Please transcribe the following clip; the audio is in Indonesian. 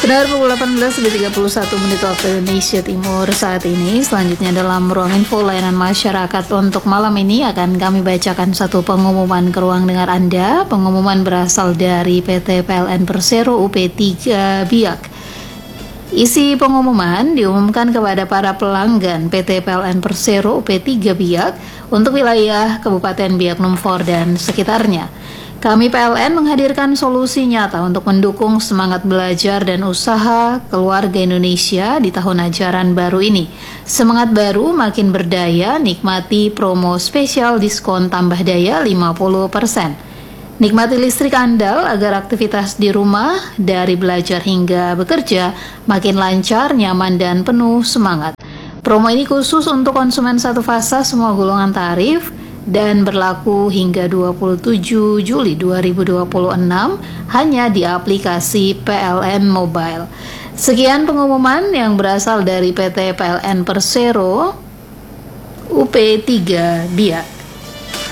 Benar pukul 18.31 waktu Indonesia Timur saat ini. Selanjutnya dalam ruang info layanan masyarakat untuk malam ini akan kami bacakan satu pengumuman ke ruang dengar Anda. Pengumuman berasal dari PT PLN Persero UP3 Biak. Isi pengumuman diumumkan kepada para pelanggan PT PLN Persero UP3 Biak untuk wilayah Kabupaten Biak Numfor dan sekitarnya. Kami PLN menghadirkan solusi nyata untuk mendukung semangat belajar dan usaha keluarga Indonesia di tahun ajaran baru ini. Semangat baru makin berdaya, nikmati promo spesial diskon tambah daya 50%. Nikmati listrik andal agar aktivitas di rumah dari belajar hingga bekerja makin lancar, nyaman, dan penuh semangat. Promo ini khusus untuk konsumen satu fasa semua golongan tarif dan berlaku hingga 27 Juli 2026 hanya di aplikasi PLN Mobile. Sekian pengumuman yang berasal dari PT PLN Persero UP3 Biak.